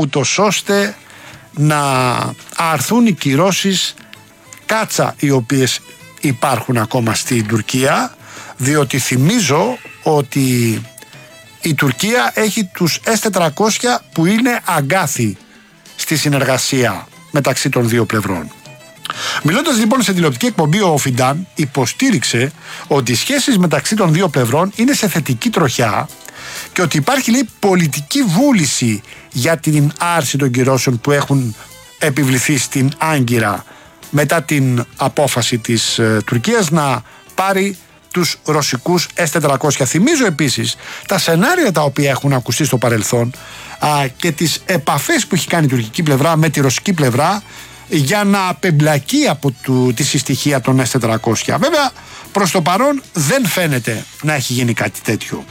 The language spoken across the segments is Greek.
ούτως ώστε να αρθούν οι κυρώσεις κάτσα οι οποίες υπάρχουν ακόμα στην Τουρκία, διότι θυμίζω ότι η Τουρκία έχει τους S-400 που είναι αγκάθι στη συνεργασία μεταξύ των δύο πλευρών. Μιλώντας λοιπόν σε τηλεοπτική εκπομπή, ο Φιντάν υποστήριξε ότι οι σχέσεις μεταξύ των δύο πλευρών είναι σε θετική τροχιά και ότι υπάρχει, λέει, πολιτική βούληση για την άρση των κυρώσεων που έχουν επιβληθεί στην Άγκυρα μετά την απόφαση της Τουρκίας να πάρει τους ρωσικούς S-400. Θυμίζω επίσης τα σενάρια τα οποία έχουν ακουστεί στο παρελθόν και τις επαφές που έχει κάνει η τουρκική πλευρά με τη ρωσική πλευρά για να απεμπλακεί από τη συστοιχία των S-400. Βέβαια, προς το παρόν δεν φαίνεται να έχει γίνει κάτι τέτοιο.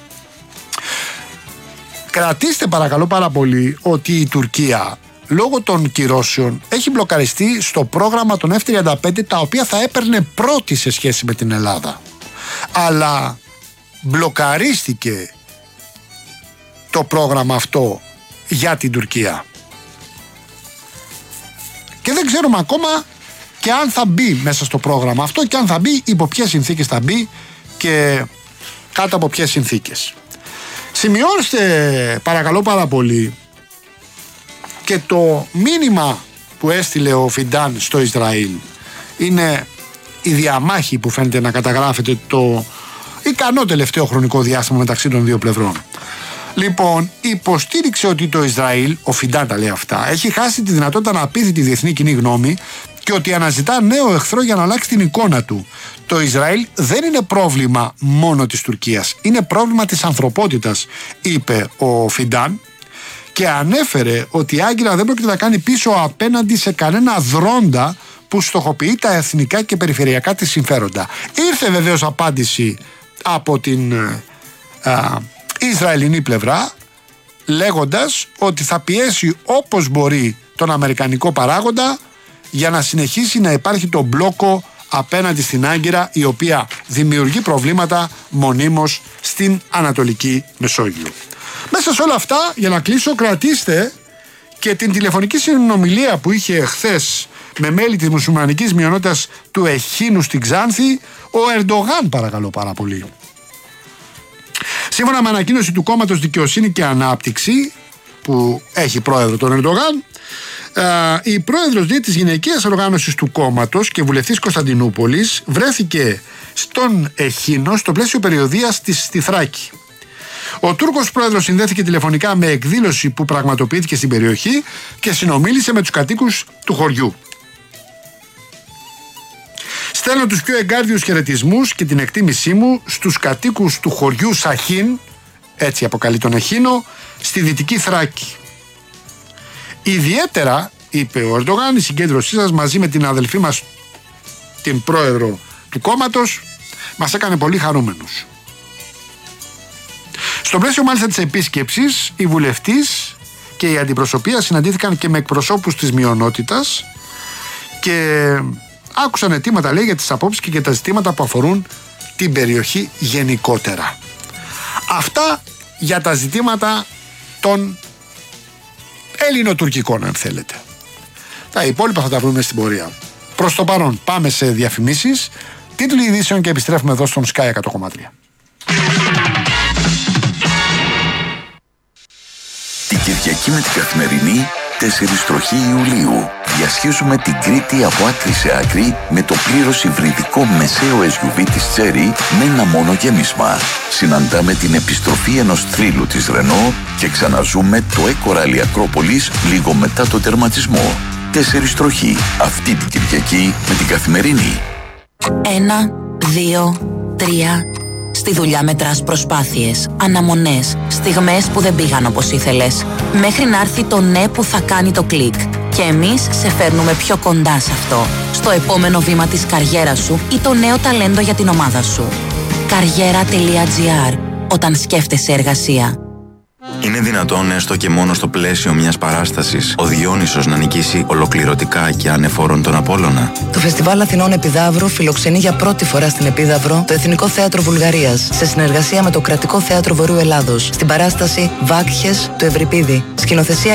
Κρατήστε παρακαλώ πάρα πολύ ότι η Τουρκία λόγω των κυρώσεων έχει μπλοκαριστεί στο πρόγραμμα των F-35, τα οποία θα έπαιρνε πρώτη σε σχέση με την Ελλάδα. Αλλά μπλοκαρίστηκε το πρόγραμμα αυτό για την Τουρκία. Και δεν ξέρουμε ακόμα και αν θα μπει μέσα στο πρόγραμμα αυτό και αν θα μπει, υπό ποιες συνθήκες θα μπει και κάτω από ποιες συνθήκες. Σημειώστε παρακαλώ πάρα πολύ και το μήνυμα που έστειλε ο Φιντάν στο Ισραήλ. Είναι η διαμάχη που φαίνεται να καταγράφεται το ικανό τελευταίο χρονικό διάστημα μεταξύ των δύο πλευρών. Λοιπόν, υποστήριξε ότι το Ισραήλ, ο Φιντάν τα λέει αυτά, έχει χάσει τη δυνατότητα να πείθει τη διεθνή κοινή γνώμη και ότι αναζητά νέο εχθρό για να αλλάξει την εικόνα του. Το Ισραήλ δεν είναι πρόβλημα μόνο της Τουρκίας, είναι πρόβλημα της ανθρωπότητας, είπε ο Φιντάν, και ανέφερε ότι η Άγκυρα δεν πρόκειται να κάνει πίσω απέναντι σε κανένα δρόντα που στοχοποιεί τα εθνικά και περιφερειακά της συμφέροντα. Ήρθε βεβαίως απάντηση από την Ισραηλινή πλευρά, λέγοντας ότι θα πιέσει όπως μπορεί τον αμερικανικό παράγοντα για να συνεχίσει να υπάρχει το μπλόκο απέναντι στην Άγκυρα, η οποία δημιουργεί προβλήματα μονίμως στην Ανατολική Μεσόγειο. Μέσα σε όλα αυτά, για να κλείσω, κρατήστε και την τηλεφωνική συνομιλία που είχε χθες με μέλη της μουσουλμανικής μειονότητας του Εχίνου στην Ξάνθη ο Ερντογάν, παρακαλώ πάρα πολύ. Σύμφωνα με ανακοίνωση του κόμματος Δικαιοσύνη και Ανάπτυξη, που έχει πρόεδρο τον Ερντογάν, η πρόεδρος της γυναικείας οργάνωσης του κόμματος και βουλευτής Κωνσταντινούπολης βρέθηκε στον Εχίνο στο πλαίσιο περιοδείας στη Θράκη. Ο Τούρκος πρόεδρος συνδέθηκε τηλεφωνικά με εκδήλωση που πραγματοποιήθηκε στην περιοχή και συνομίλησε με τους κατοίκους του χωριού. Στέλνω τους πιο εγκάρδιους χαιρετισμούς και την εκτίμησή μου στους κατοίκους του χωριού Σαχίν, έτσι αποκαλεί τον Εχίνο, στη Δυτική Θράκη. Ιδιαίτερα, είπε ο Ερντογάν, η συγκέντρωσή σας μαζί με την αδελφή μας, την πρόεδρο του κόμματος, μας έκανε πολύ χαρούμενους. Στο πλαίσιο μάλιστα της επίσκεψης, οι βουλευτής και η αντιπροσωπεία συναντήθηκαν και με εκπροσώπους της μειονότητας και άκουσαν αιτήματα, λέει, για τις απόψεις και για τα ζητήματα που αφορούν την περιοχή γενικότερα. Αυτά για τα ζητήματα των ελληνοτουρκικών, αν θέλετε. Τα υπόλοιπα θα τα βρούμε στην πορεία. Προς το παρόν πάμε σε διαφημίσεις, τίτλοι ειδήσεων και επιστρέφουμε εδώ στον Sky 100,3. Την Κυριακή με την Καθημερινή, 4 τροχή Ιουλίου. Διασχίζουμε την Κρήτη από άκρη σε άκρη με το πλήρως υβριδικό μεσαίο SUV της Chery με ένα μόνο γέμισμα. Συναντάμε την επιστροφή ενός θρύλου της Renault και ξαναζούμε το Eco-Rally Ακρόπολης λίγο μετά το τερματισμό. 4 τροχή αυτή την Κυριακή με την Καθημερινή. 1, 2, 3. Στη δουλειά μετράς προσπάθειες, αναμονές, στιγμές που δεν πήγαν όπως ήθελες, μέχρι να έρθει το ναι που θα κάνει το κλικ. Και εμείς σε φέρνουμε πιο κοντά σε αυτό, στο επόμενο βήμα της καριέρας σου ή το νέο ταλέντο για την ομάδα σου. Karriera.gr. Όταν σκέφτεσαι εργασία. Είναι δυνατόν έστω και μόνο στο πλαίσιο μιας παράστασης ο Διόνυσος να νικήσει ολοκληρωτικά και ανεφόρον τον Απόλλωνα? Το Φεστιβάλ Αθηνών Επιδαύρου φιλοξενεί για πρώτη φορά στην Επίδαυρο το Εθνικό Θέατρο Βουλγαρίας σε συνεργασία με το Κρατικό Θέατρο Βορείου Ελλάδος στην παράσταση Βάκχες του Ευρυπίδη. Σκηνοθεσία